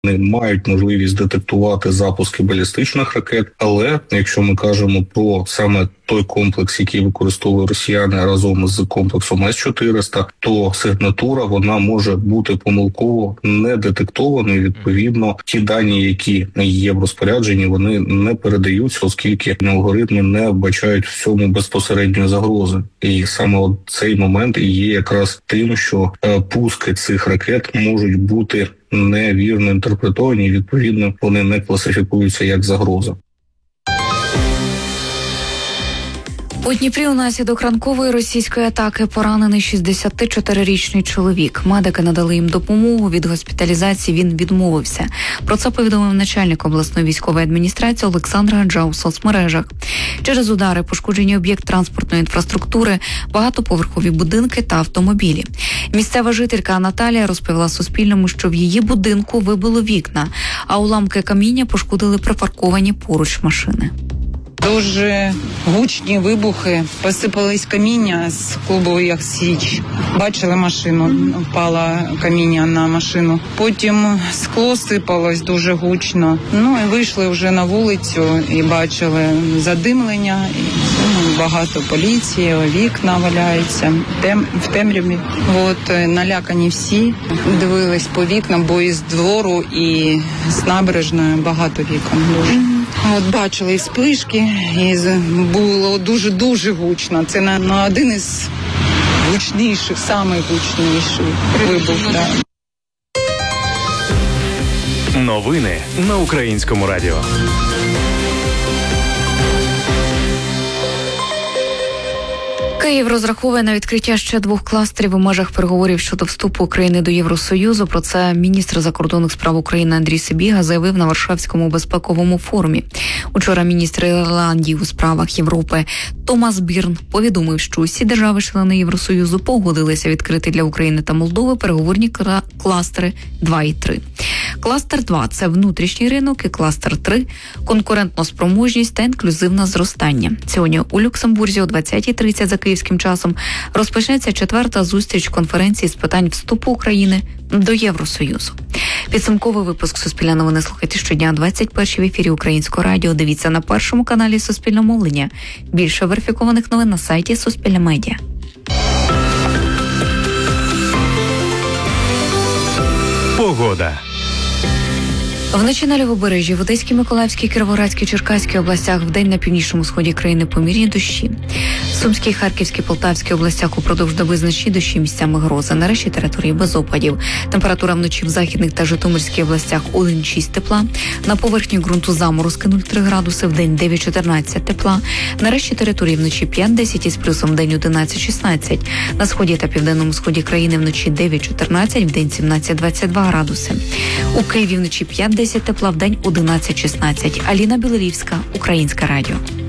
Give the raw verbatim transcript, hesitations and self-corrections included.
Вони мають можливість детектувати запуски балістичних ракет, але якщо ми кажемо про саме той комплекс, який використовують росіяни разом з комплексом С чотириста, то сигнатура вона може бути помилково не детектованою. Відповідно, ті дані, які є в розпорядженні, вони не передаються, оскільки алгоритми не вбачають в цьому безпосередньої загрози. І саме от цей момент і є якраз тим, що е, пуски цих ракет можуть бути невірно інтерпретовані, і відповідно вони не класифікуються як загроза. У Дніпрі унаслідок ранкової російської атаки поранений шістдесятичотирирічний чоловік. Медики надали їм допомогу, від госпіталізації він відмовився. Про це повідомив начальник обласної військової адміністрації Олександр Гаджа у соцмережах. Через удари пошкоджені об'єкт транспортної інфраструктури, багатоповерхові будинки та автомобілі. Місцева жителька Наталія розповіла Суспільному, що в її будинку вибило вікна, а уламки каміння пошкодили припарковані поруч машини. Дуже гучні вибухи, посипались каміння з клубу «Як Січ». Бачили машину, впало каміння на машину. Потім скло сипалось дуже гучно. Ну і вийшли вже на вулицю і бачили задимлення, і, ну, багато поліції, вікна валяються тем, в темряві. От, налякані всі, дивились по вікнам, бо із двору і з набережної багато вікон дуже. От бачили і вспишки, і було дуже-дуже гучно. Це на, на один із гучніших, найгучніших вибух. Да. Новини на Українському радіо. Київ розраховує на відкриття ще двох кластерів у межах переговорів щодо вступу України до Євросоюзу. Про це міністр закордонних справ України Андрій Сибіга заявив на Варшавському безпековому форумі. Учора міністр Ірландії у справах Європи Томас Бірн повідомив, що усі держави-члени Євросоюзу погодилися відкрити для України та Молдови переговорні кластери два і три. Кластер два – це внутрішній ринок, і кластер три – конкурентноспроможність та інклюзивне зростання. Сьогодні у Люксембурзі о двадцятій тридцять за київським часом розпочнеться четверта зустріч конференції з питань вступу України до Євросоюзу. Підсумковий випуск «Суспільне новини» слухайте щодня о двадцять першій в ефірі Українського радіо. Дивіться на першому каналі Суспільне мовлення. Більше верифікованих новин на сайті Суспільне медіа. Погода. Вночі на Лівобережжі, в Одеській, Миколаївській, Кіровоградській, Черкаській областях, вдень на північному сході країни помірні дощі. В Сумській, Харківській, Полтавській областях упродовж доби значні дощі, місцями грози. На решті території без опадів. Температура вночі в Західних та Житомирській областях один-шість тепла. На поверхні ґрунту заморозки нуль-три градуси, вдень дев'ять-чотирнадцять тепла. На решті території вночі п'ять-десять із плюсом, вдень одинадцять-шістнадцять. На сході та південному сході країни вночі дев'ять-чотирнадцять, вдень сімнадцять-двадцять два градуси. У Києві вночі п'ять-десять тепла, вдень одинадцять-шістнадцять. Аліна Білорівська, Українське радіо.